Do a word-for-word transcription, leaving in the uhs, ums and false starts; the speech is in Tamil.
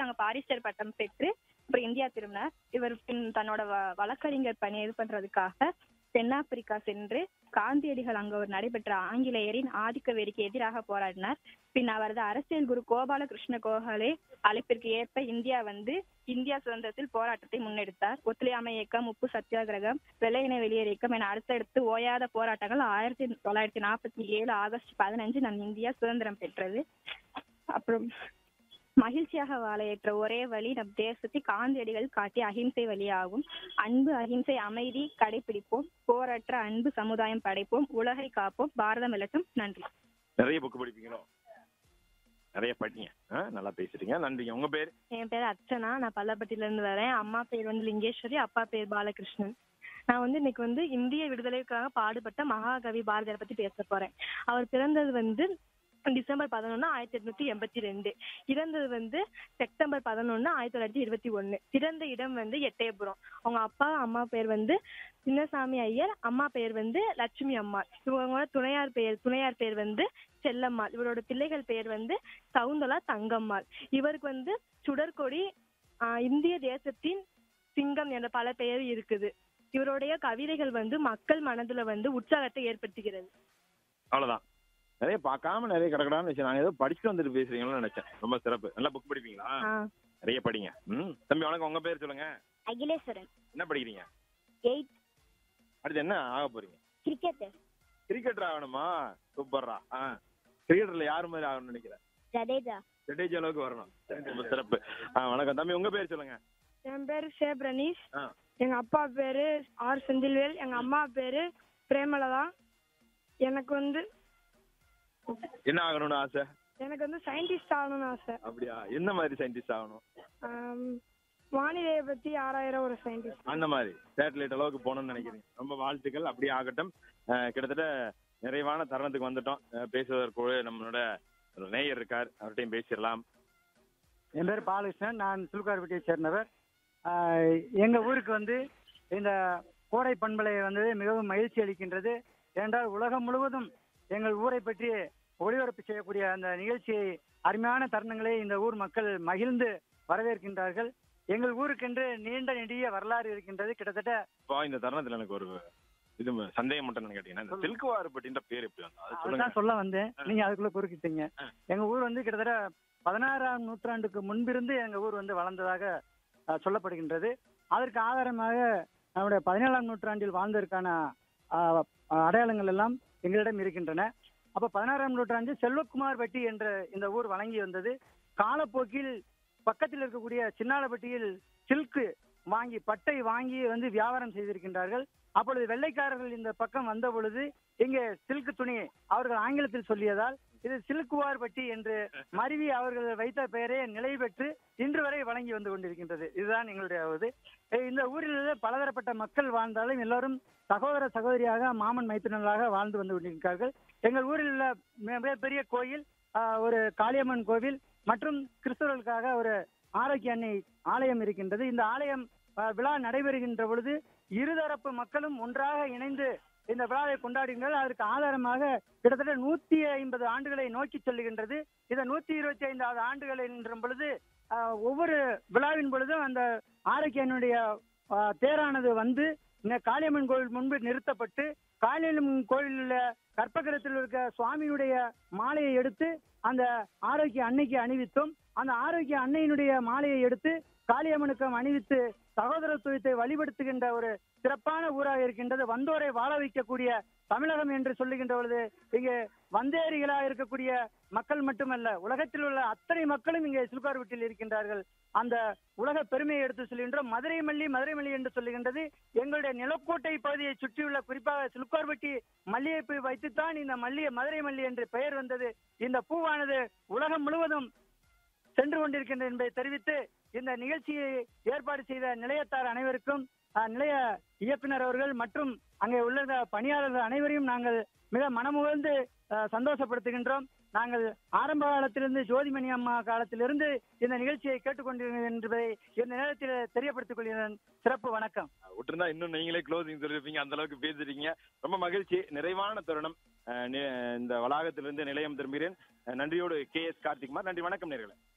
அங்க பாரிஸ்டர் பட்டம் பெற்று அப்புறம் இந்தியா திரும்பினார். இவர் பின் தன்னோட வ- வழக்கறிஞர் பணியை இது பண்றதுக்காக தென்னாப்பிரிக்கா சென்று காந்தியடிகள் அங்க ஒரு நடைபெற்ற ஆங்கிலேயரின் ஆதிக்க வெறிக்கு எதிராக போராடினார். பின் அவரது அரசியல் குரு கோபாலகிருஷ்ண கோகலே அழைப்பிற்கு ஏற்ப இந்தியா வந்து இந்தியா சுதந்திரத்தில் போராட்டத்தை முன்னெடுத்தார். ஒத்துழையாமை இயக்கம், உப்பு சத்தியாகிரகம், வெள்ளையனை வெளியேறு இயக்கம் என அடுத்தடுத்து ஓயாத போராட்டங்கள் ஆயிரத்தி தொள்ளாயிரத்தி நாற்பத்தி ஏழு ஆகஸ்ட் பதினஞ்சு நம் இந்தியா சுதந்திரம் பெற்றது. அப்புறம் மகிழ்ச்சியாக வாழ ஏற்ற ஒரே வழி நம் தேசத்தை காந்தியடிகள் காட்டிய அகிம்சை வழியாகும். அன்பு, அகிம்சை, அமைதி கடைபிடிப்போம். போரற்ற அன்பு சமுதாயம் படைப்போம். உலகை காப்போம். பாரதம் வெல்லட்டும். நன்றி. நிறைய புக்கு படிப்பீங்களோ? நிறைய படிங்க. ஆ, நல்லா பேசுறீங்க. நன்றிங்க. உங்க பேர்? என் பேர் அர்ச்சனா. நான் பல்லப்பட்டியில இருந்து வரேன். அம்மா பேர் வந்து லிங்கேஸ்வரி, அப்பா பேர் பாலகிருஷ்ணன். நான் வந்து இன்னைக்கு வந்து இந்திய விடுதலைக்காக பாடுபட்ட மகாகவி பாரதியார் பத்தி பேச போறேன். அவர் பிறந்தது வந்து டிசம்பர் பதினொன்னு ஆயிரத்தி எட்நூத்தி எண்பத்தி ரெண்டு. இறந்தது வந்து செப்டம்பர் பதினொன்னு ஆயிரத்தி தொள்ளாயிரத்தி இருபத்தி ஒண்ணு. பிறந்த இடம் வந்து எட்டயபுரம். அவங்க அப்பா அம்மா பேர் வந்து சின்னசாமி ஐயர், அம்மா பேர் வந்து லட்சுமி அம்மாள். இவங்களோட துணையார் பெயர் துணையார் பேர் வந்து செல்லம்மாள். இவரோட பிள்ளைகள் பேர் வந்து சவுந்தலா, தங்கம்மாள். இவருக்கு வந்து சுடற்கொடி, ஆஹ் இந்திய தேசத்தின் சிங்கம் என்ற பல பெயர் இருக்குது. இவருடைய கவிதைகள் வந்து மக்கள் மனதுல வந்து உற்சாகத்தை ஏற்படுத்துகிறது. அவ்வளவுதான். நிறைய பார்க்காம நிறைய கிடக்கடான்னு வச்சு நான் ஏதோ படிச்சுட்டு வந்துட்டு பேசுறீங்களோன்னு நினைச்சேன். ரொம்ப சிறப்பு. நல்லா புக் படிப்பீங்களா? ஆஹ் நிறைய படிங்க. ம். தம்பி வணக்கம். உங்க பேர் சொல்லுங்க. அகிலேஸ்வரன். என்ன படிக்கிறீங்க? எயிட். அடுத்து என்ன ஆக போறீங்க? கிரிக்கெட். கிரிக்கெட்டர் ஆகணுமா? சூப்பர்ரா. ஆ, கிரிக்கெட்டர்ல யாரு மாதிரி ஆகணும்னு நினைக்கிறேன்? ஜடேஜா. ஜடேஜா அளவுக்கு வரணும். சரி, ரொம்ப சிறப்பு. ஆ, வணக்கம் தம்பி. உங்க பேர் சொல்லுங்க. என் பேரு சேப் ரனீஷ். ஆ, எங்க அப்பா பேரு ஆர் செந்தில்வேல். எங்க அம்மா பேரு பிரேமலதா. எனக்கு வந்து என்ன ஆகணும்னு ஆசை? எனக்கு வந்து சயின்டிஸ்ட் ஆகணும்னு ஆசை. அப்படியா? என்ன மாதிரி சயின்டிஸ்ட் ஆகணும்? ஆம், வானிலையை பத்தி ஆறாயிர ஒரு சயின்டிஸ்ட். அந்த மாதிரி சேட்டலைட் அளவுக்கு போகணும்னு நினைக்கிறீங்க. ரொம்ப வாழ்த்துக்கள். அப்படியே ஆகட்டும். அஹ், கிட்டத்தட்ட நிறைவான தருணத்துக்கு வந்துட்டோம். அஹ், பேசுவதற்கு நம்மளோட ஒரு நேயர் இருக்கார். அவர்கிட்டையும் பேசிடலாம். என் பேர் பாலகிருஷ்ணன். நான் சிலுக்கார்பட்டியை சேர்ந்தவர். ஆஹ் எங்க ஊருக்கு வந்து இந்த கோடை பண்பலை வந்து மிகவும் மகிழ்ச்சி அளிக்கின்றது. ஏனென்றால் உலகம் முழுவதும் எங்கள் ஊரை பற்றி ஒளிபரப்பு செய்யக்கூடிய அந்த நிகழ்ச்சியை, அருமையான தருணங்களை இந்த ஊர் மக்கள் மகிழ்ந்து வரவேற்கின்றார்கள். எங்கள் ஊருக்கென்று நீண்ட நெடிய வரலாறு இருக்கின்றது. கிட்டத்தட்ட இப்போ இந்த தருணத்துல எனக்கு ஒரு இது சந்தேகம் மட்டும் கேட்டீங்கன்னா, இந்த சில்குவார்பட்டின்ற பேர் எப்படி வந்தது? அது சொல்லுங்க. அதுதான் சொல்ல வந்தேன். நீங்க அதுக்குள்ள குறுக்கிட்டீங்க. ஆ. எங்க ஊர் வந்து கிட்டத்தட்ட பதினாறாம் நூற்றாண்டுக்கு முன்பிருந்து எங்க ஊர் வந்து வளர்ந்ததாக அஹ், சொல்லப்படுகின்றது. அதற்கு ஆதாரமாக நம்முடைய பதினேழாம் நூற்றாண்டில் வாழ்ந்ததற்கான அஹ், அடையாளங்கள் எல்லாம் எங்களிடம் இருக்கின்றன. அப்ப பதினாறாம் நூற்றாண்டு செல்வக்குமார் பட்டி என்ற இந்த ஊர் வழங்கி வந்தது. காலப்போக்கில் பக்கத்தில் இருக்கக்கூடிய சின்னாலப்பட்டியில் சில்கு வாங்கி பட்டை வாங்கி வந்து வியாபாரம் செய்திருக்கின்றார்கள். அப்பொழுது வெள்ளைக்காரர்கள் இந்த பக்கம் வந்த பொழுது இங்கே சில்க் துணி அவர்கள் ஆங்கிலத்தில் சொல்லியதால் இது சில்குவார் பட்டி என்று மருவி அவர்கள் வைத்த பெயரே நிலை பெற்று இன்று வரை வழங்கி வந்து கொண்டிருக்கின்றது. இதுதான் எங்களுடைய இது. இந்த ஊரில் பலதரப்பட்ட மக்கள் வாழ்ந்தாலும் எல்லாரும் சகோதர சகோதரியாக மாமன் மைத்துனர்களாக வாழ்ந்து வந்து கொண்டிருக்கிறார்கள். எங்கள் ஊரில் உள்ள மிகப்பெரிய கோயில், ஆஹ், ஒரு காளியம்மன் கோவில் மற்றும் கிறிஸ்தவர்களுக்காக ஒரு ஆரோக்கிய அன்னை ஆலயம் இருக்கின்றது. இந்த ஆலயம் ஆஹ், விழா நடைபெறுகின்ற பொழுது இருதரப்பு மக்களும் ஒன்றாக இணைந்து இந்த விழாவை கொண்டாடுங்கள். அதற்கு ஆதாரமாக கிட்டத்தட்ட நூத்தி ஐம்பது ஆண்டுகளை நோக்கி செல்லுகின்றது. இந்த நூத்தி இருபத்தி ஐந்தாவது ஆண்டுகள் என்ற பொழுது ஆஹ், ஒவ்வொரு விழாவின் பொழுதும் அந்த ஆரோக்கியனுடைய ஆஹ், தேரானது வந்து இந்த காளியம்மன் கோவில் முன்பு நிறுத்தப்பட்டு காளியம்மன் கோயிலில் கற்பகிரத்தில் இருக்க சுவாமியுடைய மாலையை எடுத்து அந்த ஆரோக்கிய அன்னைக்கு அணிவித்தோம். அந்த ஆரோக்கிய அன்னையினுடைய மாலையை எடுத்து காளியம்மனுக்கு அணிவித்து சகோதரத்துவத்தை வழிபடுத்துகின்ற ஒரு சிறப்பான ஊராக இருக்கின்றது. வந்தோரை வாழ வைக்கக்கூடிய தமிழகம் என்று சொல்லுகின்ற பொழுது இங்கே வந்தேரிகளாக இருக்கக்கூடிய மக்கள் மட்டுமல்ல, உலகத்தில் உள்ள அத்தனை மக்களும் இங்கே சிலுக்கார்பட்டியில் இருக்கின்றார்கள். அந்த உலக பெருமையை எடுத்து சொல்லுகின்றோம். மதுரை மல்லி மதுரை மல்லி என்று சொல்லுகின்றது. எங்களுடைய நிலக்கோட்டை பகுதியை சுற்றியுள்ள குறிப்பாக சிலுக்கார்பட்டி மல்லிகைப்பூ வைத்துத்தான் இந்த மல்லி மதுரை மல்லி என்று பெயர் வந்தது. இந்த பூவானது உலகம் முழுவதும் சென்று கொண்டிருக்கின்றது என்பதை தெரிவித்து இந்த நிகழ்ச்சியை ஏற்பாடு செய்த நிலையத்தார் அனைவருக்கும், நிலைய இயக்குனர் அவர்கள் மற்றும் அங்கே உள்ள பணியாளர்கள் அனைவரையும் நாங்கள் மிக மனமுகழ்ந்து சந்தோஷப்படுத்துகின்றோம். நாங்கள் ஆரம்ப காலத்திலிருந்து ஜோதிமணி அம்மா காலத்திலிருந்து இந்த நிகழ்ச்சியை கேட்டுக்கொண்டிருக்கிறோம் என்பதை இந்த நேரத்தில் தெரியப்படுத்திக் கொள்கிறேன். சிறப்பு வணக்கம். விட்டுருந்தா இன்னும் நீங்களே க்ளோசிங் சொல்லிருப்பீங்க. அந்த அளவுக்கு பேசிருக்கீங்க. ரொம்ப மகிழ்ச்சி. நிறைவான தருணம். இந்த வளாகத்திலிருந்து நிலையம் திரும்புகிறேன். நன்றியோடு கே எஸ் கார்த்திகுமார். நன்றி. வணக்கம் நேயர்களே.